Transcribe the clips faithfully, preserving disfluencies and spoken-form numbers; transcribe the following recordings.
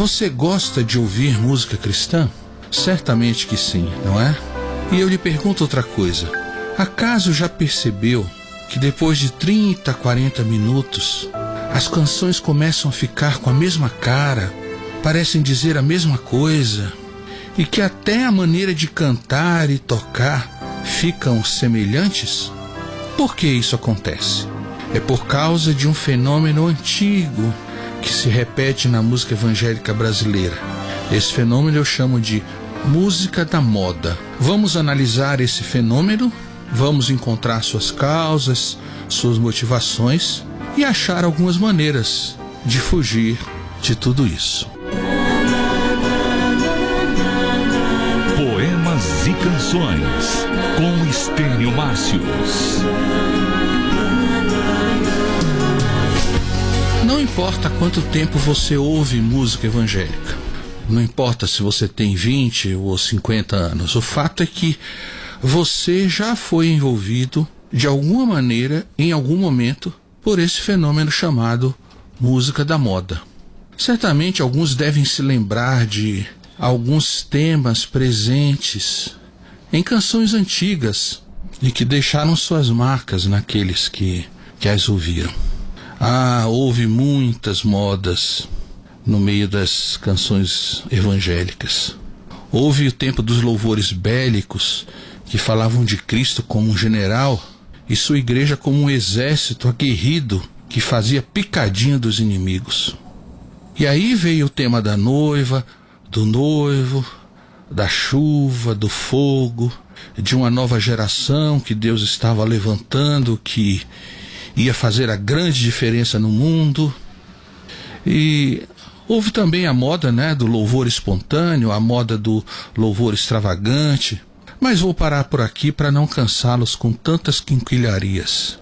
Você gosta de ouvir música cristã? Certamente que sim, não é? E eu lhe pergunto outra coisa. Acaso já percebeu que depois de trinta, quarenta minutos, as canções começam a ficar com a mesma cara, parecem dizer a mesma coisa, e que até a maneira de cantar e tocar ficam semelhantes? Por que isso acontece? É por causa de um fenômeno antigo que se repete na música evangélica brasileira. Esse fenômeno eu chamo de música da moda. Vamos analisar esse fenômeno, vamos encontrar suas causas, suas motivações e achar algumas maneiras de fugir de tudo isso. Poemas e canções com Estênio Márcios. Não importa quanto tempo você ouve música evangélica, não importa se você tem vinte ou cinquenta anos, o fato é que você já foi envolvido de alguma maneira, em algum momento, por esse fenômeno chamado música da moda. Certamente alguns devem se lembrar de alguns temas presentes em canções antigas e que deixaram suas marcas naqueles que, que as ouviram. Ah, houve muitas modas no meio das canções evangélicas. Houve o tempo dos louvores bélicos, que falavam de Cristo como um general e sua igreja como um exército aguerrido que fazia picadinho dos inimigos. E aí veio o tema da noiva, do noivo, da chuva, do fogo, de uma nova geração que Deus estava levantando, que ia fazer a grande diferença no mundo. E houve também a moda, né, do louvor espontâneo, a moda do louvor extravagante. Mas vou parar por aqui para não cansá-los com tantas quinquilharias.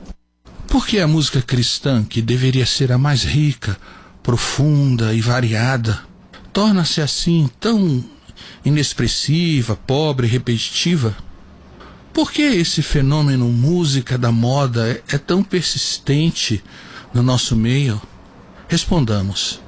Por que a música cristã, que deveria ser a mais rica, profunda e variada, torna-se assim tão inexpressiva, pobre e repetitiva? Por que esse fenômeno música da moda é, é tão persistente no nosso meio? Respondamos.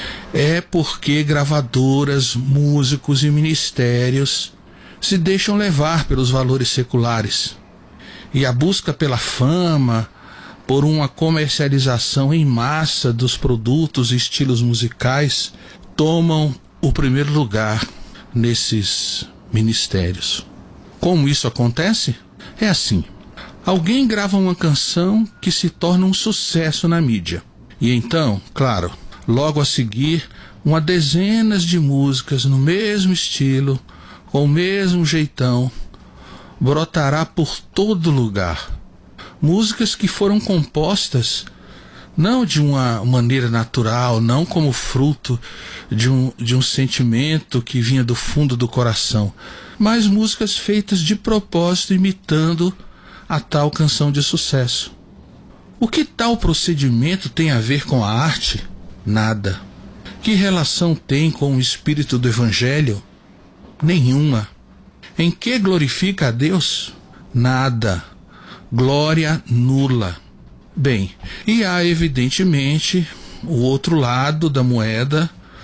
É porque gravadoras, músicos e ministérios se deixam levar pelos valores seculares. E a busca pela fama, por uma comercialização em massa dos produtos e estilos musicais, tomam o primeiro lugar nesses ministérios. Como isso acontece? É assim. Alguém grava uma canção que se torna um sucesso na mídia. E então, claro, logo a seguir, uma dezenas de músicas no mesmo estilo, com o mesmo jeitão, brotará por todo lugar. Músicas que foram compostas não de uma maneira natural, não como fruto de um, de um sentimento que vinha do fundo do coração, mas músicas feitas de propósito, imitando a tal canção de sucesso. O que tal procedimento tem a ver com a arte? Nada. Que relação tem com o espírito do Evangelho? Nenhuma. Em que glorifica a Deus? Nada. Glória nula. Bem, e há evidentemente o outro lado da moeda,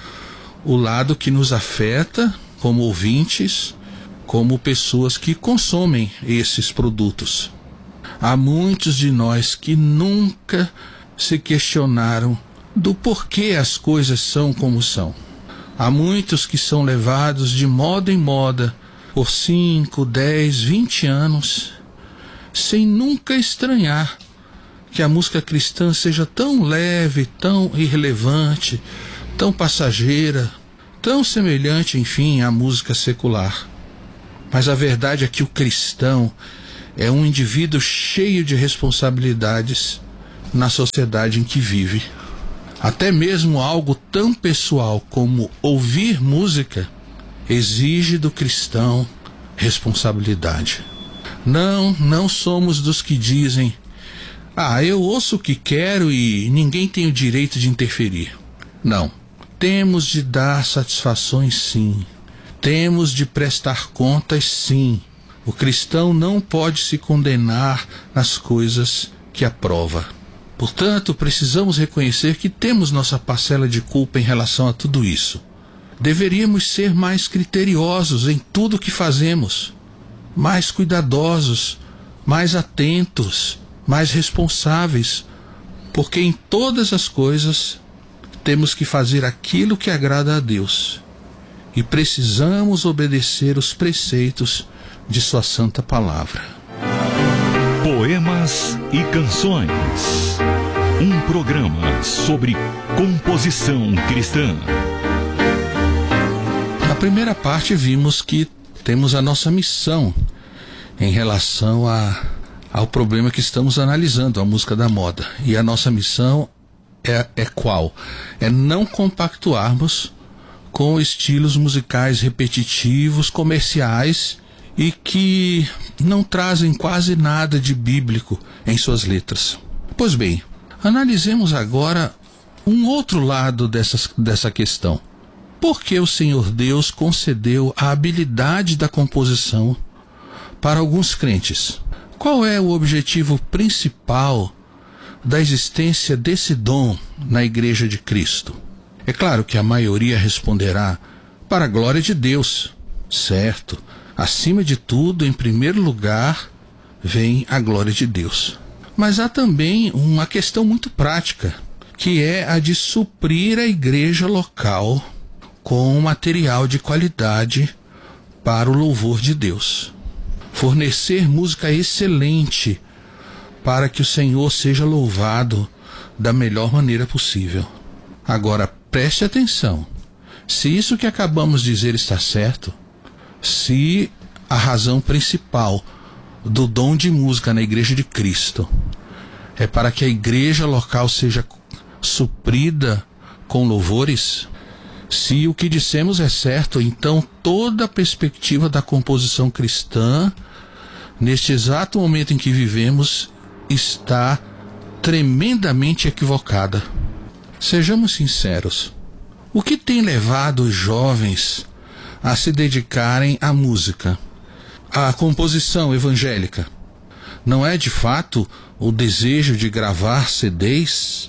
o lado que nos afeta como ouvintes, como pessoas que consomem esses produtos. Há muitos de nós que nunca se questionaram do porquê as coisas são como são. Há muitos que são levados de moda em moda por cinco, dez, vinte anos, sem nunca estranhar que a música cristã seja tão leve, tão irrelevante, tão passageira, tão semelhante, enfim, à música secular. Mas a verdade é que o cristão é um indivíduo cheio de responsabilidades na sociedade em que vive. Até mesmo algo tão pessoal como ouvir música exige do cristão responsabilidade. Não, não somos dos que dizem: ah, eu ouço o que quero e ninguém tem o direito de interferir. Não. Temos de dar satisfações, sim. Temos de prestar contas, sim. O cristão não pode se condenar nas coisas que aprova. Portanto, precisamos reconhecer que temos nossa parcela de culpa em relação a tudo isso. Deveríamos ser mais criteriosos em tudo o que fazemos, mais cuidadosos, mais atentos, mais responsáveis, porque em todas as coisas temos que fazer aquilo que agrada a Deus e precisamos obedecer os preceitos de sua santa palavra. Poemas e canções. Um programa sobre composição cristã. Na primeira parte vimos que temos a nossa missão em relação a, ao problema que estamos analisando, a música da moda. E a nossa missão é, é qual? É não compactuarmos com estilos musicais repetitivos, comerciais e que não trazem quase nada de bíblico em suas letras. Pois bem, analisemos agora um outro lado dessas, dessa questão. Por que o Senhor Deus concedeu a habilidade da composição para alguns crentes? Qual é o objetivo principal da existência desse dom na Igreja de Cristo? É claro que a maioria responderá para a glória de Deus, certo? Acima de tudo, em primeiro lugar, vem a glória de Deus. Mas há também uma questão muito prática, que é a de suprir a igreja local com material de qualidade para o louvor de Deus. Fornecer música excelente para que o Senhor seja louvado da melhor maneira possível. Agora, preste atenção. Se isso que acabamos de dizer está certo, se a razão principal do dom de música na Igreja de Cristo é para que a igreja local seja suprida com louvores, se o que dissemos é certo, então toda a perspectiva da composição cristã, neste exato momento em que vivemos, está tremendamente equivocada. Sejamos sinceros. O que tem levado os jovens a se dedicarem à música, à composição evangélica? Não é de fato o desejo de gravar C Ds,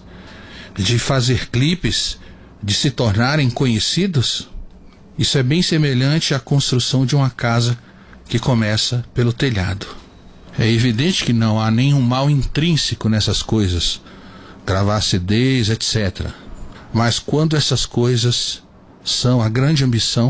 de fazer clipes, de se tornarem conhecidos? Isso é bem semelhante à construção de uma casa que começa pelo telhado. É evidente que não há nenhum mal intrínseco nessas coisas, gravar C Ds, etcétera. Mas quando essas coisas são a grande ambição,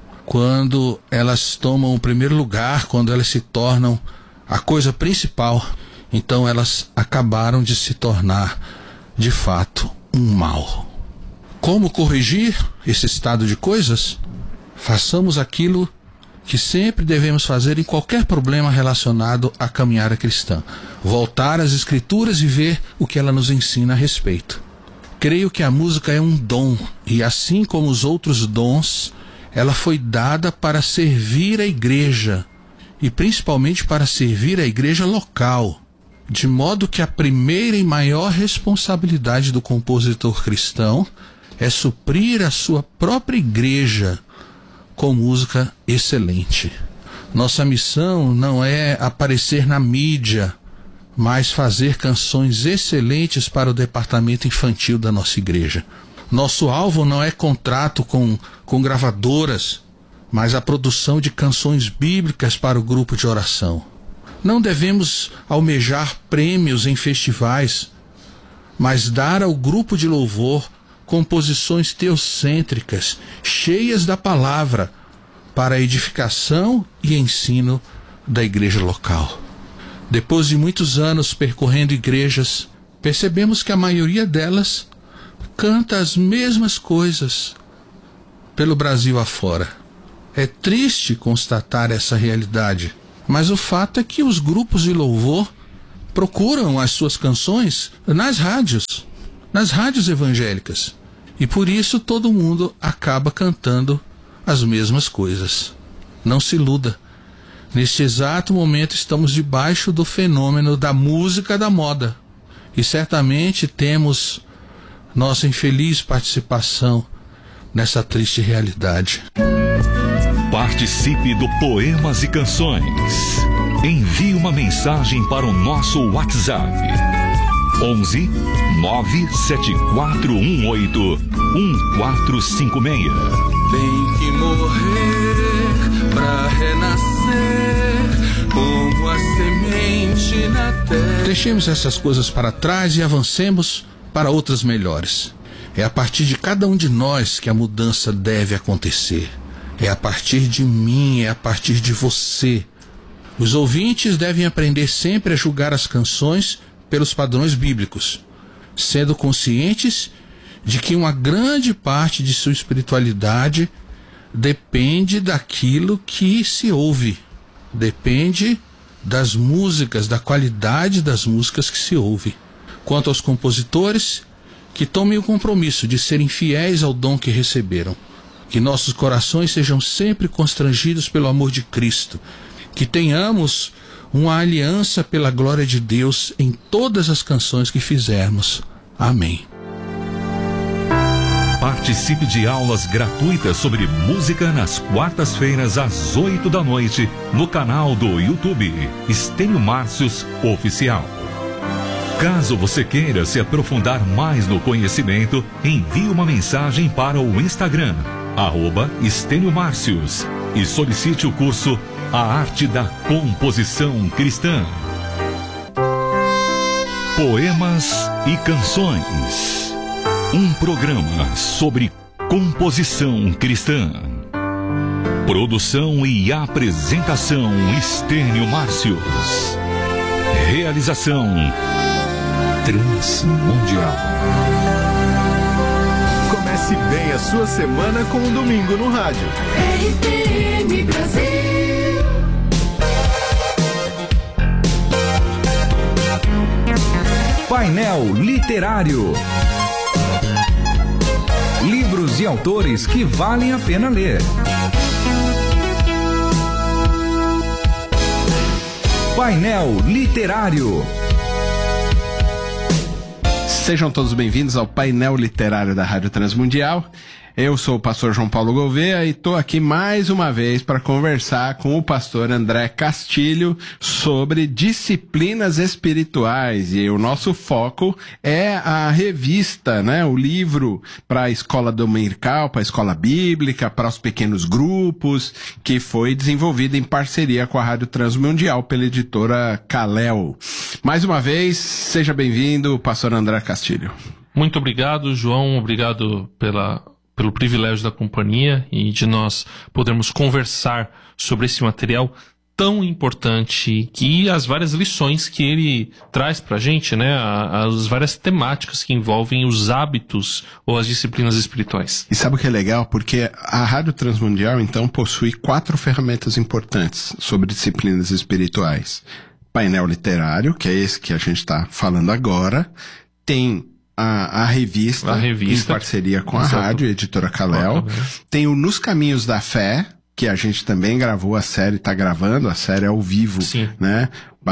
quando elas tomam o primeiro lugar, quando elas se tornam a coisa principal, então elas acabaram de se tornar, de fato, um mal. Como corrigir esse estado de coisas? Façamos aquilo que sempre devemos fazer em qualquer problema relacionado à caminhada cristã: voltar às Escrituras e ver o que ela nos ensina a respeito. Creio que a música é um dom, e assim como os outros dons, ela foi dada para servir a igreja, e principalmente para servir a igreja local, de modo que a primeira e maior responsabilidade do compositor cristão é suprir a sua própria igreja com música excelente. Nossa missão não é aparecer na mídia, mas fazer canções excelentes para o departamento infantil da nossa igreja. Nosso alvo não é contrato com, com gravadoras, mas a produção de canções bíblicas para o grupo de oração. Não devemos almejar prêmios em festivais, mas dar ao grupo de louvor composições teocêntricas, cheias da palavra, para a edificação e ensino da igreja local. Depois de muitos anos percorrendo igrejas, percebemos que a maioria delas canta as mesmas coisas pelo Brasil afora. É triste constatar essa realidade, mas o fato é que os grupos de louvor procuram as suas canções nas rádios, nas rádios evangélicas, e por isso todo mundo acaba cantando as mesmas coisas. Não se iluda. Neste exato momento estamos debaixo do fenômeno da música da moda, e certamente temos nossa infeliz participação nessa triste realidade. Participe do Poemas e Canções. Envie uma mensagem para o nosso WhatsApp onze nove sete quatro um oito um quatro cinco seis. Tem que morrer pra renascer como a semente na terra. Deixemos essas coisas para trás e avancemos para outras melhores. É a partir de cada um de nós que a mudança deve acontecer. É a partir de mim, é a partir de você. Os ouvintes devem aprender sempre a julgar as canções pelos padrões bíblicos, sendo conscientes de que uma grande parte de sua espiritualidade depende daquilo que se ouve, depende das músicas, da qualidade das músicas que se ouve. Quanto aos compositores, que tomem o compromisso de serem fiéis ao dom que receberam, que nossos corações sejam sempre constrangidos pelo amor de Cristo, que tenhamos uma aliança pela glória de Deus em todas as canções que fizermos. Amém. Participe de aulas gratuitas sobre música nas quartas-feiras às oito da noite no canal do YouTube Estênio Márcios Oficial. Caso você queira se aprofundar mais no conhecimento, envie uma mensagem para o Instagram, arroba Estênio Márcios, e solicite o curso A Arte da Composição Cristã. Poemas e Canções. Um programa sobre composição cristã. Produção e apresentação Estênio Márcios. Realização Transmundial. Comece bem a sua semana com um domingo no rádio. R T M Brasil. Painel Literário. Livros e autores que valem a pena ler. Painel Literário. Sejam todos bem-vindos ao Painel Literário da Rádio Transmundial. Eu sou o pastor João Paulo Gouveia e estou aqui mais uma vez para conversar com o pastor André Castilho sobre disciplinas espirituais. E o nosso foco é a revista, né, o livro para a escola dominical, para a escola bíblica, para os pequenos grupos, que foi desenvolvido em parceria com a Rádio Transmundial pela editora Kalel. Mais uma vez, seja bem-vindo, pastor André Castilho. Muito obrigado, João. Obrigado pela... pelo privilégio da companhia e de nós podermos conversar sobre esse material tão importante e as várias lições que ele traz pra gente, né? As várias temáticas que envolvem os hábitos ou as disciplinas espirituais. E sabe o que é legal? Porque a Rádio Transmundial, então, possui quatro ferramentas importantes sobre disciplinas espirituais. Painel literário, que é esse que a gente está falando agora. Tem A, a, revista, a revista, em parceria com a Exato. rádio, a editora Kalel. Tem o Nos Caminhos da Fé, que a gente também gravou a série, está gravando, a série é ao vivo, Sim. né?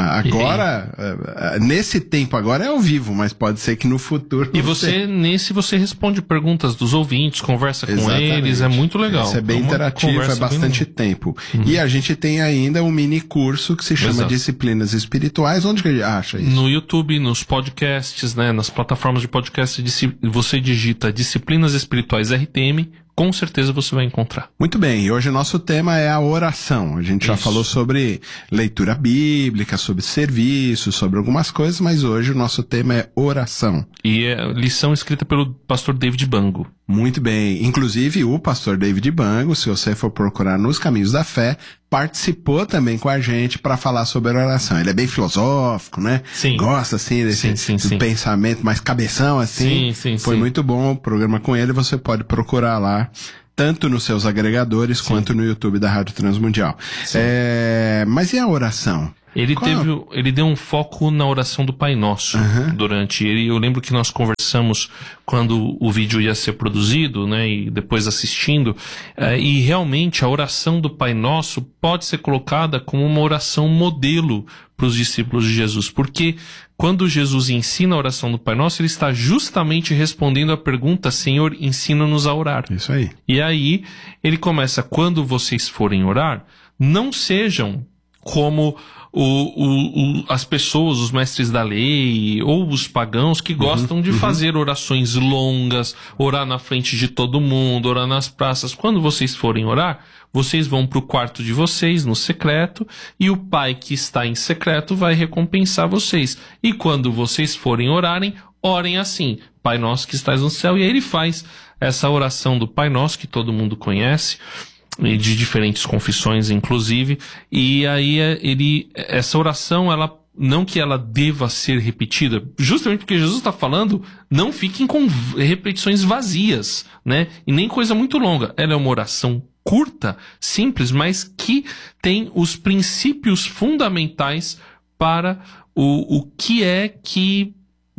Agora, e... nesse tempo agora é ao vivo, mas pode ser que no futuro... E você, nesse você responde perguntas dos ouvintes, conversa com Exatamente. eles, é muito legal. Isso é bem é interativo, é bastante bem... tempo. Uhum. E a gente tem ainda um mini curso que se chama Exato. Disciplinas Espirituais. Onde que a gente acha isso? No YouTube, nos podcasts, né, nas plataformas de podcast, você digita Disciplinas Espirituais R T M, com certeza você vai encontrar. Muito bem, e hoje o nosso tema é a oração. A gente já Isso. falou sobre leitura bíblica, sobre serviço, sobre algumas coisas, mas hoje o nosso tema é oração. E é lição escrita pelo pastor David Bango. Muito bem, inclusive o pastor David Bango, se você for procurar Nos Caminhos da Fé, participou também com a gente para falar sobre a oração. Ele é bem filosófico, né? Sim. Gosta, assim, desse sim, sim, do sim. pensamento mais cabeção, assim. Sim, sim, Foi sim. muito bom o programa com ele, você pode procurar lá, tanto nos seus agregadores sim. quanto no YouTube da Rádio Transmundial. É... Mas e a oração? Ele, Qual? teve, ele deu um foco na oração do Pai Nosso uhum. durante ele. Eu lembro que nós conversamos quando o vídeo ia ser produzido, né, e depois assistindo, uh, e realmente a oração do Pai Nosso pode ser colocada como uma oração modelo para os discípulos de Jesus, porque quando Jesus ensina a oração do Pai Nosso, ele está justamente respondendo a pergunta: Senhor, ensina-nos a orar. Isso aí. E aí ele começa: quando vocês forem orar, não sejam como o, o, o, as pessoas, os mestres da lei, ou os pagãos que gostam uhum, de uhum. fazer orações longas, orar na frente de todo mundo, orar nas praças. Quando vocês forem orar, vocês vão para o quarto de vocês, no secreto, e o Pai que está em secreto vai recompensar vocês. E quando vocês forem orarem, orem assim: Pai nosso que estás no céu. E aí ele faz essa oração do Pai Nosso, que todo mundo conhece, de diferentes confissões, inclusive. E aí ele, essa oração, ela, não que ela deva ser repetida, justamente porque Jesus está falando, não fiquem com repetições vazias, né? E nem coisa muito longa. Ela é uma oração curta, simples, mas que tem os princípios fundamentais para o, o que é que...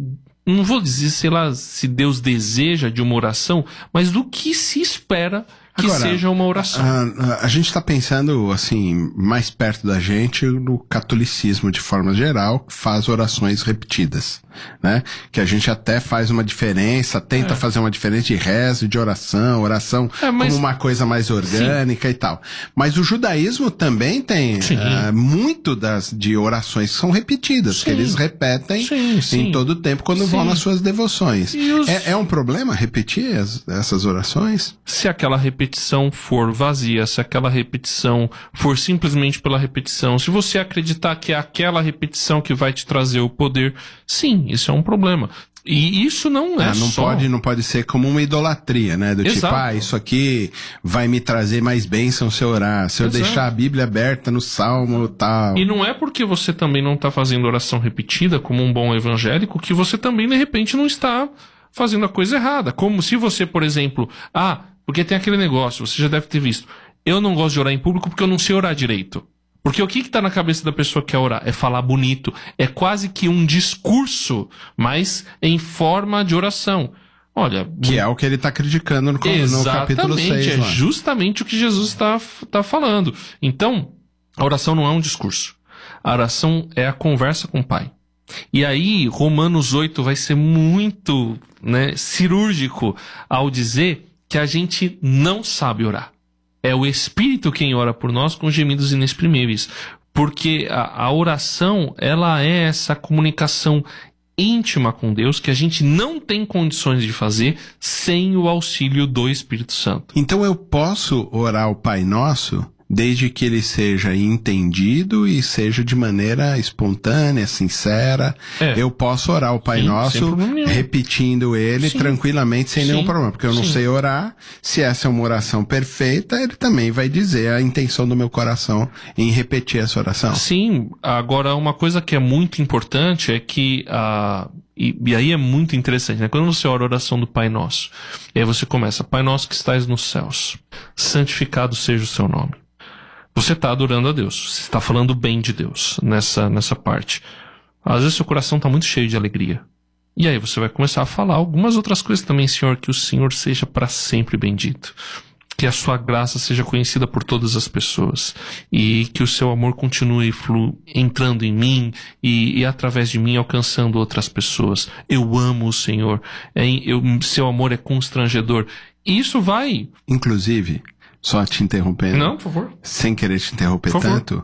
Não vou dizer, sei lá, se Deus deseja de uma oração, mas do que se espera que Agora, seja uma oração. A, a, a gente está pensando, assim, mais perto da gente, no catolicismo de forma geral, que faz orações repetidas, né? Que a gente até faz uma diferença, tenta é. fazer uma diferença de rezo, de oração, oração é, mas... como uma coisa mais orgânica Sim. e tal. Mas o judaísmo também tem uh, muito das, de orações que são repetidas, Sim. que eles repetem sim, sim. em todo o tempo quando sim. vão nas suas devoções. Os... É, é um problema repetir as, essas orações? Se aquela repetição repetição for vazia, se aquela repetição for simplesmente pela repetição, se você acreditar que é aquela repetição que vai te trazer o poder, sim, isso é um problema. E isso não é ah, não só... Pode, não pode ser como uma idolatria, né? Do Exato. tipo, ah, isso aqui vai me trazer mais bênção se eu orar, se eu Exato. deixar a Bíblia aberta no Salmo e tal. E não é porque você também não está fazendo oração repetida como um bom evangélico que você também, de repente, não está fazendo a coisa errada. Como se você, por exemplo, ah, porque tem aquele negócio, você já deve ter visto, eu não gosto de orar em público porque eu não sei orar direito. Porque o que está na cabeça da pessoa que quer orar? É falar bonito. É quase que um discurso, mas em forma de oração. Olha... Que é o que ele está criticando no, no capítulo seis. É lá. Justamente o que Jesus está tá falando. Então, a oração não é um discurso. A oração é a conversa com o Pai. E aí, Romanos oito vai ser muito, né, cirúrgico ao dizer que a gente não sabe orar. É o Espírito quem ora por nós com gemidos inexprimíveis. Porque a, a oração, ela é essa comunicação íntima com Deus que a gente não tem condições de fazer sem o auxílio do Espírito Santo. Então eu posso orar o Pai Nosso desde que ele seja entendido e seja de maneira espontânea, sincera. É. Eu posso orar o Pai Sim, Nosso repetindo ele Sim. tranquilamente, sem Sim. nenhum problema. Porque eu não Sim. sei orar. Se essa é uma oração perfeita, ele também vai dizer a intenção do meu coração em repetir essa oração. Sim. Agora, uma coisa que é muito importante é que... Uh, e, e aí é muito interessante, né? Quando você ora a oração do Pai Nosso, e aí você começa: Pai Nosso que estais nos céus, santificado seja o seu nome. Você está adorando a Deus, você está falando bem de Deus nessa, nessa parte. Às vezes seu coração está muito cheio de alegria. E aí você vai começar a falar algumas outras coisas também. Senhor, que o Senhor seja para sempre bendito. Que a sua graça seja conhecida por todas as pessoas. E que o seu amor continue flu, entrando em mim e, e através de mim alcançando outras pessoas. Eu amo o Senhor. É, eu, seu amor é constrangedor. E isso vai... Inclusive... Só te interrompendo. Não, por favor. Sem querer te interromper tanto.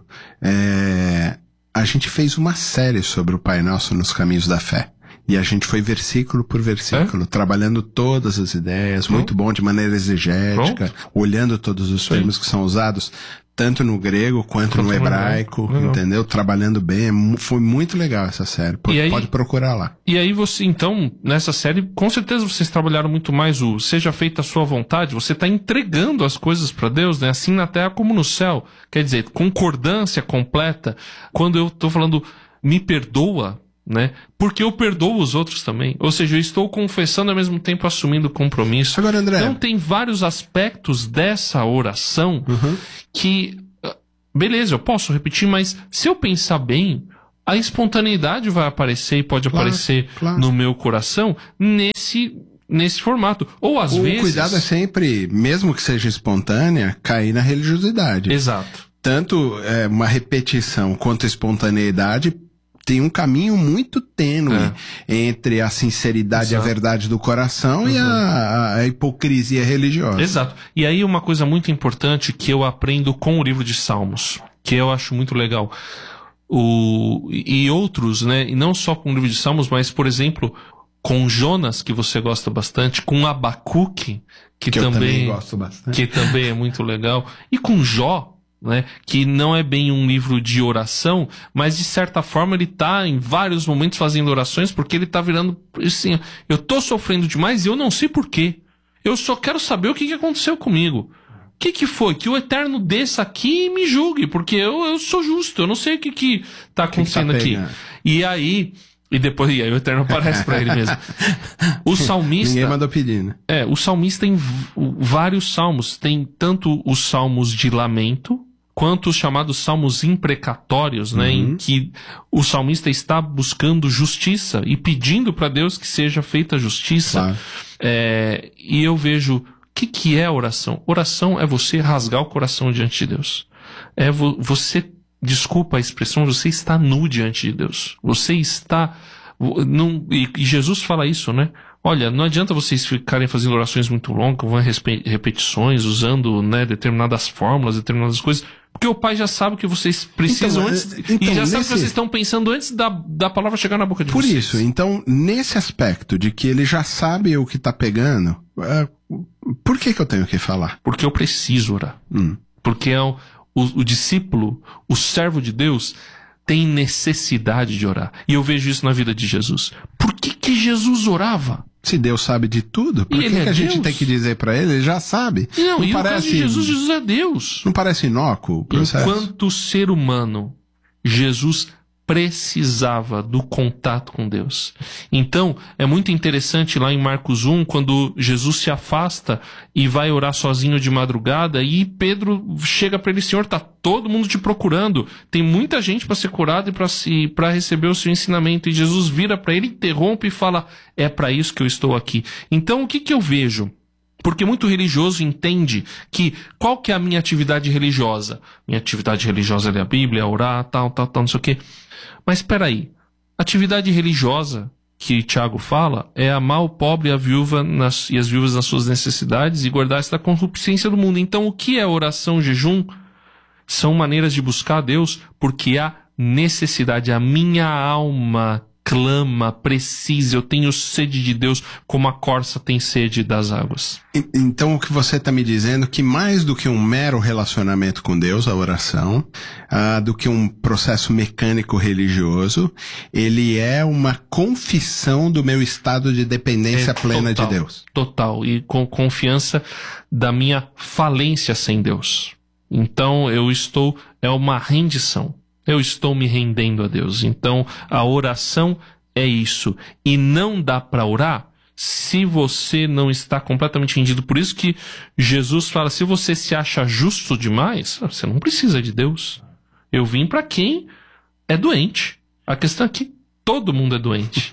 É, a gente fez uma série sobre o Pai Nosso nos Caminhos da Fé. E a gente foi versículo por versículo, é? trabalhando todas as ideias, muito bom, de maneira exegética, Pronto. olhando todos os termos Sim. que são usados, tanto no grego quanto, quanto no hebraico, no entendeu? Trabalhando bem, foi muito legal essa série, pode, aí, pode procurar lá. E aí você, então, nessa série, com certeza vocês trabalharam muito mais o seja feita a sua vontade, você está entregando as coisas para Deus, né? Assim na terra como no céu, quer dizer, concordância completa. Quando eu estou falando me perdoa, né? Porque eu perdoo os outros também. Ou seja, eu estou confessando ao mesmo tempo assumindo compromisso. Agora, André... Então tem vários aspectos dessa oração uhum. que, beleza, eu posso repetir, mas se eu pensar bem, a espontaneidade vai aparecer e pode claro, aparecer claro. no meu coração nesse, nesse formato. Ou às o vezes... O cuidado é sempre, mesmo que seja espontânea, cair na religiosidade. Exato. Tanto é, uma repetição quanto a espontaneidade tem um caminho muito tênue é. entre a sinceridade Exato. e a verdade do coração uhum. e a, a hipocrisia religiosa. Exato. E aí uma coisa muito importante que eu aprendo com o livro de Salmos, que eu acho muito legal. o, e outros, né? E não só com o livro de Salmos, mas, por exemplo, com Jonas, que você gosta bastante, com Abacuque, que, que também, eu também gosto bastante. que também é muito legal, e com Jó, né, que não é bem um livro de oração, mas de certa forma ele está em vários momentos fazendo orações, porque ele está virando assim, eu estou sofrendo demais e eu não sei porquê. Eu só quero saber o que, que aconteceu comigo. O que, que foi? Que o Eterno desça aqui e me julgue, porque eu, eu sou justo, eu não sei o que que está acontecendo que que tá aqui. E aí, e depois e aí o Eterno aparece para ele mesmo. O salmista... Ninguém mandou pedir, né? É, o salmista tem v- vários salmos, tem tanto os salmos de lamento, quanto os chamados salmos imprecatórios, né, Uhum. em que o salmista está buscando justiça e pedindo para Deus que seja feita justiça. Claro. É, e eu vejo, o que, que é oração? Oração é você rasgar o coração diante de Deus. É vo- você, desculpa a expressão, você está nu diante de Deus. Você está... Não, e, e Jesus fala isso, né? Olha, não adianta vocês ficarem fazendo orações muito longas, vão respe- repetições, usando, né, determinadas fórmulas, determinadas coisas, porque o Pai já sabe o que vocês precisam Então, antes, então, e já sabe o nesse- que vocês estão pensando antes da, da palavra chegar na boca de Por vocês. isso, então, nesse aspecto de que ele já sabe o que tá pegando, é, por que que eu tenho que falar? Porque eu preciso orar. Hum. Porque é o, o, o discípulo, o servo de Deus, tem necessidade de orar. E eu vejo isso na vida de Jesus. Por que que Jesus orava? Se Deus sabe de tudo, por E que, ele é que a gente Deus? tem que dizer pra ele? Ele já sabe. Não, e não no caso parece, de Jesus, Jesus é Deus. não parece inócuo o processo? Enquanto ser humano, Jesus precisava do contato com Deus. Então, é muito interessante lá em Marcos um, quando Jesus se afasta e vai orar sozinho de madrugada, e Pedro chega para ele: Senhor, tá todo mundo te procurando, tem muita gente para ser curada e para se, para receber o seu ensinamento. E Jesus vira para ele, interrompe e fala: é para isso que eu estou aqui. Então, o que que eu vejo? Porque muito religioso entende que qual que é a minha atividade religiosa? Minha atividade religiosa é ler a Bíblia, orar, tal, tal, tal, não sei o quê. Mas espera aí, atividade religiosa que Tiago fala é amar o pobre e a viúva nas, e as viúvas nas suas necessidades e guardar-se da concupiscência do mundo. Então o que é oração, jejum? São maneiras de buscar a Deus porque há necessidade. A minha alma clama, precisa, eu tenho sede de Deus como a corça tem sede das águas. E- Então o que você está me dizendo é que mais do que um mero relacionamento com Deus, a oração, ah, do que um processo mecânico religioso, ele é uma confissão do meu estado de dependência É plena total, de Deus. Total, e com confiança da minha falência sem Deus. Então eu estou, é uma rendição. Eu estou me rendendo a Deus. Então, a oração é isso. E não dá para orar se você não está completamente rendido. Por isso que Jesus fala, se você se acha justo demais, você não precisa de Deus. Eu vim para quem é doente. A questão é que todo mundo é doente.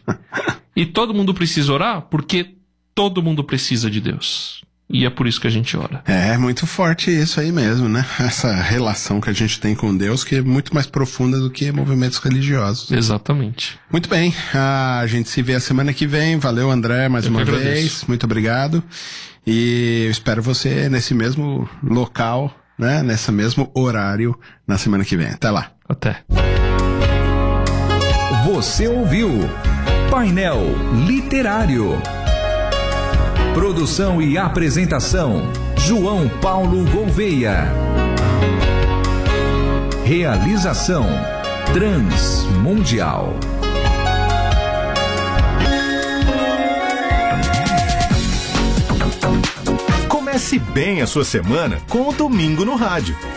E todo mundo precisa orar porque todo mundo precisa de Deus. E é por isso que a gente ora. É muito forte isso aí mesmo, né? Essa relação que a gente tem com Deus, que é muito mais profunda do que movimentos religiosos. Exatamente. Muito bem, a gente se vê a semana que vem. Valeu, André, mais Eu uma que vez. agradeço. Muito obrigado. E eu espero você nesse mesmo local, né? Nesse mesmo horário na semana que vem. Até lá. Até. Você ouviu Painel Literário. Produção e apresentação: João Paulo Gouveia. Realização: Transmundial. Comece bem a sua semana com o Domingo no Rádio.